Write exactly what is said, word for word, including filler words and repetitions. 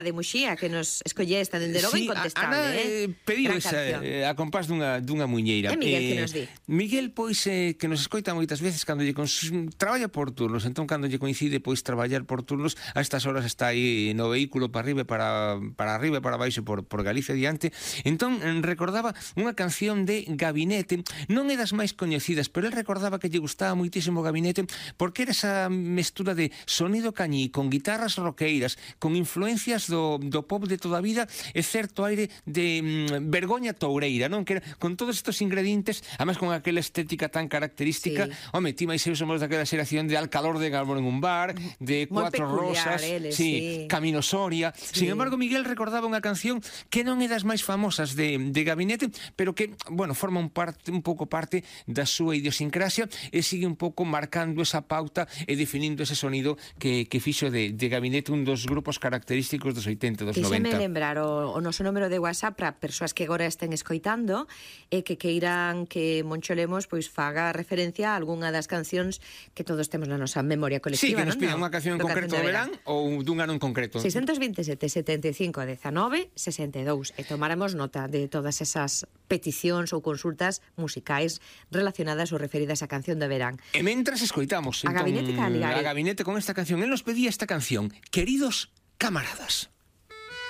de Muxía que nos escolle esta dende logo sí, incontestable, Ana, eh? pediu Gran esa canción. eh, a compás dunha, dunha muñeira. É Miguel que Eh, nos di. Miguel, pois, eh, que nos escoita moitas veces cando lle cons... traballa por turnos, entón cando lle coincide pois traballar por turnos, a estas horas está aí no vehículo para arriba, para, para arriba e para baixo por, por Galicia diante. Entón recordaba unha canción de Gabinete, non é das máis coñecidas, pero él recordaba que lle gustaba moitísimo Gabinete porque era esa mestura de sonido cañí con guitarras roqueiras, con influencias do, do pop de toda a vida e certo aire de mm, vergoña toureira, non? Que era, con todos estes ingredientes, además con aquela estética tan característica, sí. home, ti máis eu somos daquela xeración de Al calor de Galmón en un bar, de Moi Cuatro peculiar, Rosas, eles, sí, sí. Camino Soria. Sí. Sin embargo, Miguel recordaba unha canción que non é das máis famosas de, de Gabinete, pero que, bueno, forma un, parte, un pouco parte da súa idiosincrasia e sigue un pouco marcando esa pauta e definindo ese sonido que, que fixo de, de Gabinete un dos grupos característicos dos oitenta, dos Quixeme noventa. lembrar o, o noso número de WhatsApp para persoas que agora estén escoitando e que queiran que Moncho Lemos pois faga referencia a algunha das cancións que todos temos na nosa memoria Sí, colectiva, que nos non? piden No, unha canción en do concreto do verán ou dun ano en concreto. seiscentos veintisiete, setenta e cinco, dezanove, sesenta e dous e tomaremos nota de todas esas peticións ou consultas musicais relacionadas ou referidas á canción do verán. E mentras escoitamos A Gabinete Caligari. a Gabinete con esta canción. Él nos pedía esta canción, Queridos camaradas.